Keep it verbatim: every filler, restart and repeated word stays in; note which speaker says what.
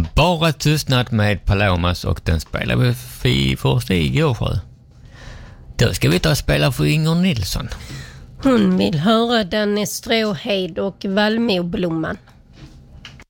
Speaker 1: Bara tystnad med Palomas och den spelar vi fi först igår. Sjö. Då ska vi ta och spela för Inger Nilsson.
Speaker 2: Hon vill höra Danne Stråhed och Vallmoblomman.